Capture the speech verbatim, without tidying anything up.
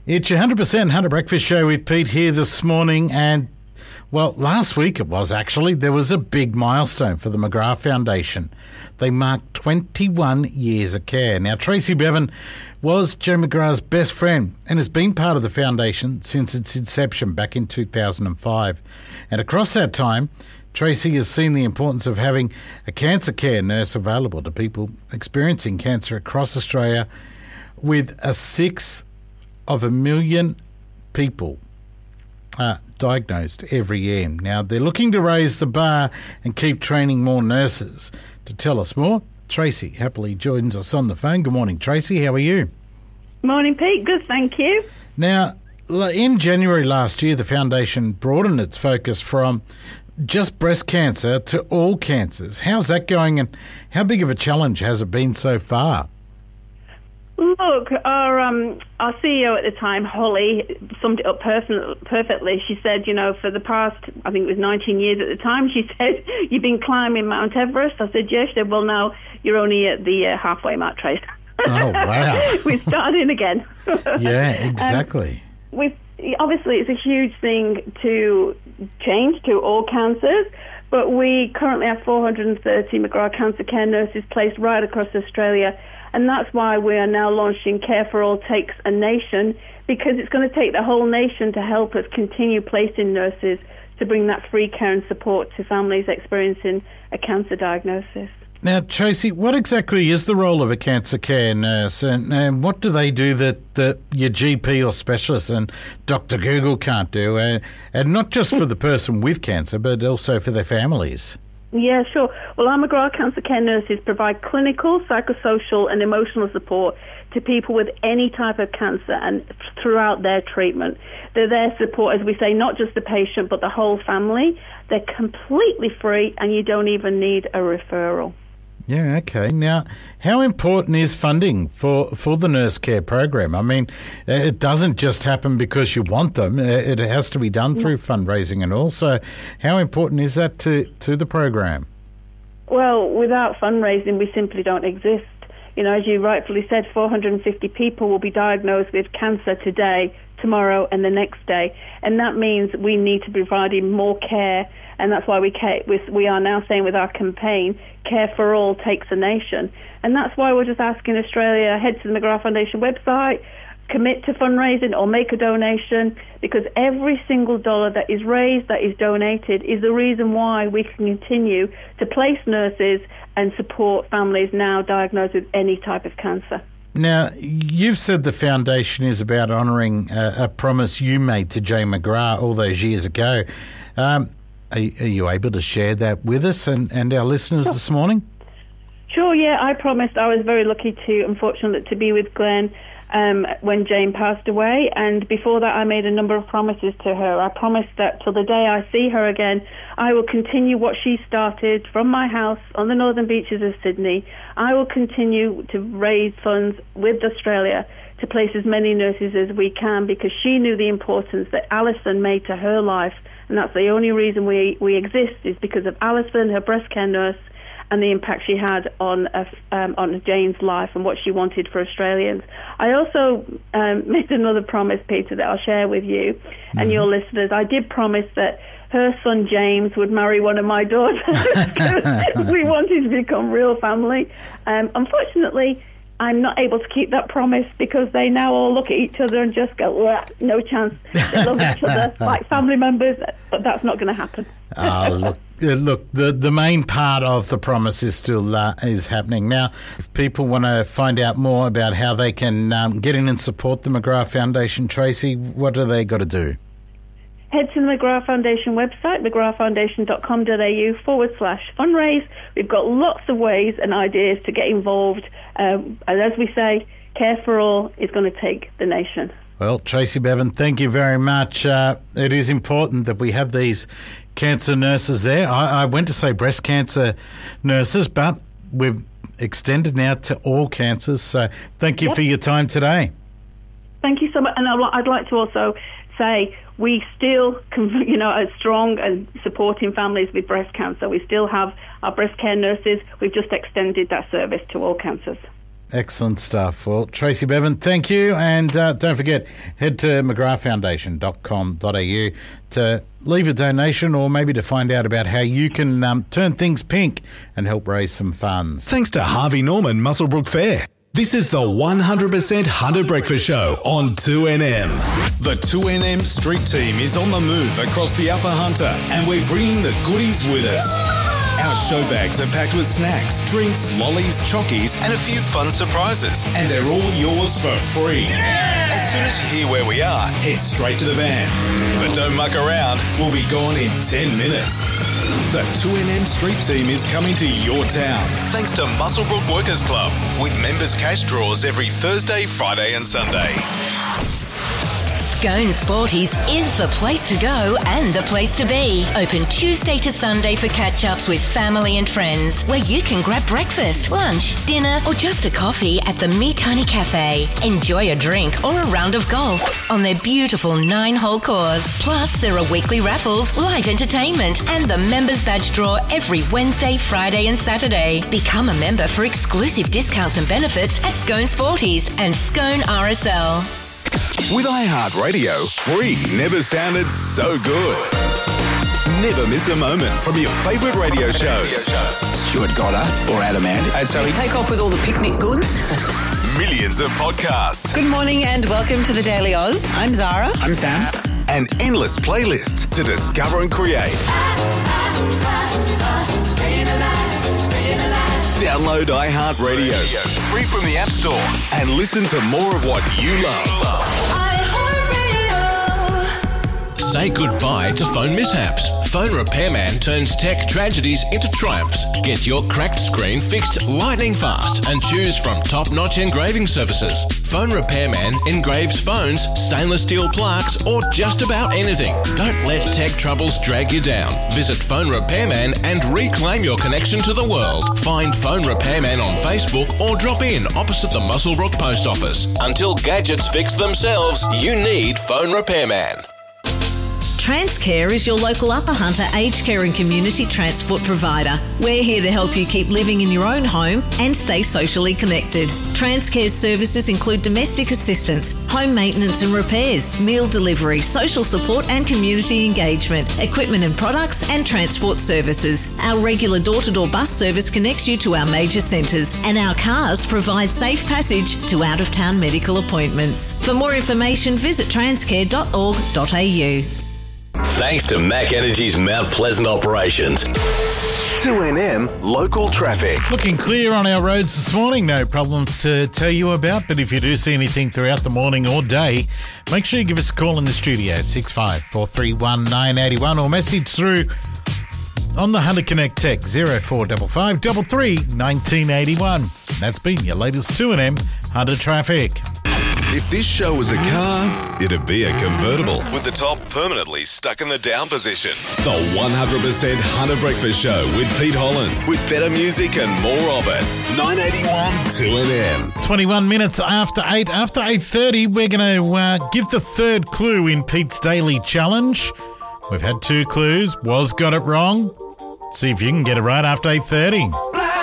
It's your one hundred percent Hunter Breakfast Show with Pete here this morning, and well, last week it was actually, there was a big milestone for the McGrath Foundation. They marked twenty-one years of care. Now, Tracy Bevan was Joe McGrath's best friend and has been part of the foundation since its inception back in two thousand five. And across that time, Tracy has seen the importance of having a cancer care nurse available to people experiencing cancer across Australia, with a sixth of a million people uh, diagnosed every year. Now, they're looking to raise the bar and keep training more nurses. To tell us more, Tracy happily joins us on the phone. Good morning, Tracy. How are you? Morning, Pete. Good, thank you. Now, in January last year, the foundation broadened its focus from just breast cancer to all cancers. How's that going, and how big of a challenge has it been so far? Look, our um, our C E O at the time, Holly, summed it up perf- perfectly. She said, you know, for the past, I think it was nineteen years at the time, she said, you've been climbing Mount Everest. I said, yes. She said, well, now you're only at the uh, halfway mark, Trace. Oh, wow. We're starting again. Yeah, exactly. Um, we've, obviously, it's a huge thing to change to all cancers, but we currently have four hundred thirty McGrath Cancer Care nurses placed right across Australia. And that's why we are now launching Care for All Takes a Nation, because it's going to take the whole nation to help us continue placing nurses to bring that free care and support to families experiencing a cancer diagnosis. Now, Tracy, what exactly is the role of a cancer care nurse, and, and what do they do that, that your G P or specialist and Doctor Google can't do, and, and not just for the person with cancer, but also for their families? Yeah, sure. Well, our McGrath Cancer Care nurses provide clinical, psychosocial and emotional support to people with any type of cancer and throughout their treatment. They're there to support, as we say, not just the patient but the whole family. They're completely free and you don't even need a referral. Yeah, okay. Now, how important is funding for, for the nurse care program? I mean, it doesn't just happen because you want them. It has to be done through fundraising and all. So how important is that to, to the program? Well, without fundraising, we simply don't exist. You know, as you rightfully said, four hundred fifty people will be diagnosed with cancer today, tomorrow and the next day. And that means we need to be providing more care. And that's why we we are now saying with our campaign, Care for All Takes a Nation. And that's why we're just asking Australia, head to the McGrath Foundation website, commit to fundraising or make a donation, because every single dollar that is raised, that is donated, is the reason why we can continue to place nurses and support families now diagnosed with any type of cancer. Now, you've said the foundation is about honouring a, a promise you made to Jane McGrath all those years ago. Um, Are, are you able to share that with us and, and our listeners sure. this morning? Sure, yeah. I promised. I was very lucky to, unfortunately, to be with Glenn um, when Jane passed away. And before that, I made a number of promises to her. I promised that till the day I see her again, I will continue what she started from my house on the northern beaches of Sydney. I will continue to raise funds with Australia to place as many nurses as we can, because she knew the importance that Alison made to her life. And that's the only reason we, we exist, is because of Alison, her breast care nurse, and the impact she had on uh, um, on Jane's life and what she wanted for Australians. I also um, made another promise, Peter, that I'll share with you mm-hmm. and your listeners. I did promise that her son James would marry one of my daughters. We wanted to become real family. Um, unfortunately, I'm not able to keep that promise, because they now all look at each other and just go, no chance. They love each other like family members, but that's not going to happen. Oh, look, uh, look, the, the main part of the promise is still uh, is happening. Now, if people want to find out more about how they can um, get in and support the McGrath Foundation, Tracy, what do they got to do? Head to the McGrath Foundation website, mcgrathfoundation.com.au forward slash fundraise. We've got lots of ways and ideas to get involved. Um, and as we say, Care for All is going to take the nation. Well, Tracy Bevan, thank you very much. Uh, it is important that we have these cancer nurses there. I, I went to say breast cancer nurses, but we've extended now to all cancers. So thank you yep. for your time today. Thank you so much. And I'd like to also say we still, you know, are strong and supporting families with breast cancer. We still have our breast care nurses. We've just extended that service to all cancers. Excellent stuff. Well, Tracy Bevan, thank you. And uh, don't forget, head to mcgrath foundation dot com dot a u to leave a donation or maybe to find out about how you can um, turn things pink and help raise some funds. Thanks to Harvey Norman Muswellbrook Fair. This is the one hundred percent Hunter Breakfast Show on two N M. The two N M Street Team is on the move across the Upper Hunter, and we're bringing the goodies with us. Our show bags are packed with snacks, drinks, lollies, chockies, and a few fun surprises, and they're all yours for free. As soon as you hear where we are, head straight to the van. But don't muck around, we'll be gone in ten minutes. The two N M Street Team is coming to your town, thanks to Muswellbrook Workers Club, with members' cash draws every Thursday, Friday and Sunday. Scone Sporties is the place to go and the place to be. Open Tuesday to Sunday for catch-ups with family and friends, where you can grab breakfast, lunch, dinner, or just a coffee at the Meat Honey Cafe. Enjoy a drink or a round of golf on their beautiful nine-hole course. Plus, there are weekly raffles, live entertainment, and the members badge draw every Wednesday, Friday, and Saturday. Become a member for exclusive discounts and benefits at Scone Sporties and Scone R S L. With iHeartRadio, free never sounded so good. Never miss a moment from your favourite radio shows. Stuart Goddard or Adam Ant. And so we take off with all the picnic goods. Millions of podcasts. Good morning and welcome to the Daily Oz. I'm Zara. I'm Sam. And endless playlists to discover and create. Download iHeartRadio, free from the App Store, and listen to more of what you love. Say goodbye to phone mishaps. Phone Repairman turns tech tragedies into triumphs. Get your cracked screen fixed lightning fast and choose from top-notch engraving services. Phone Repairman engraves phones, stainless steel plaques, or just about anything. Don't let tech troubles drag you down. Visit Phone Repairman and reclaim your connection to the world. Find Phone Repairman on Facebook or drop in opposite the Muswellbrook Post Office. Until gadgets fix themselves, you need Phone Repairman. Transcare is your local Upper Hunter aged care and community transport provider. We're here to help you keep living in your own home and stay socially connected. Transcare's services include domestic assistance, home maintenance and repairs, meal delivery, social support and community engagement, equipment and products and transport services. Our regular door-to-door bus service connects you to our major centres, and our cars provide safe passage to out-of-town medical appointments. For more information, visit transcare dot org dot a u. Thanks to Mac Energy's Mount Pleasant operations. two N M local traffic. Looking clear on our roads this morning. No problems to tell you about, but if you do see anything throughout the morning or day, make sure you give us a call in the studio, six five four three one nine eight one, or message through on the Hunter Connect text zero four five five three three one nine eight one. That's been your latest two N M Hunter traffic. If this show was a car, it'd be a convertible with the top permanently stuck in the down position. The one hundred percent Hunter Breakfast Show with Pete Holland, with better music and more of it. nine eighty-one two N M. twenty-one minutes after eight. After eight thirty, we're going to uh, give the third clue in Pete's Daily Challenge. We've had two clues. Was got it wrong. See if you can get it right after eight thirty.